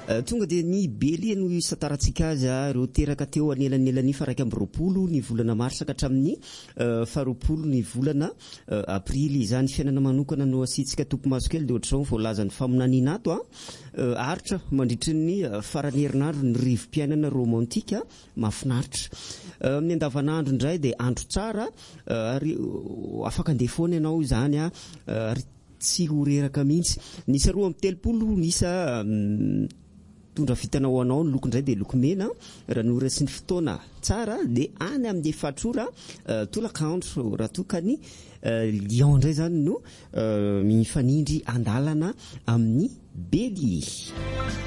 tonga dia ny Bélier no isataratsika azy ro teraka teo anelanelany fa 20 ny volana Marsa ka hatramin'ny 20 ny volana Aprily. Izany fiainana manokana no asitsika tompomaso kely dia ohatr'izao voalazan'ny famonaniana ato aritra mandritry ny farany herinandro ny rivo-piainana romantika mahafinaritra. Amin'ny andavanandro indray dia andro tsara ary afaka andeha ianao izany ary tsy horeraka mihitsy. Nisa 2 nisa tondra vitanao anao ny loko indray dia loko mena ranora sy ny fotoana tsara dia any amin'ny 4 ora tolakandro raha toka ny Lion indray zany no mifanindry andalana amin'ny Bélier.